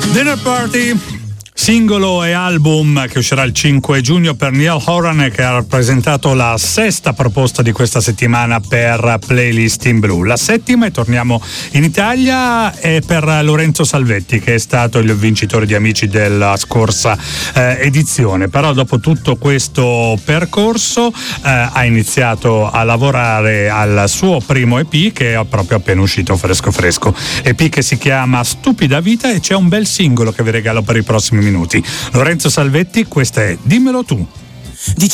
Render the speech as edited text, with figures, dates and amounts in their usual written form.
Dinner Party, singolo e album che uscirà il 5 giugno per Niall Horan e che ha rappresentato la sesta proposta di questa settimana per Playlist in Blu. La settima, e torniamo in Italia, è per Lorenzo Salvetti, che è stato il vincitore di Amici della scorsa edizione. Però dopo tutto questo percorso ha iniziato a lavorare al suo primo EP, che è proprio appena uscito fresco. EP che si chiama Stupida Vita, e c'è un bel singolo che vi regalo per i prossimi minuti. Lorenzo Salvetti, questa è Dimmelo tu.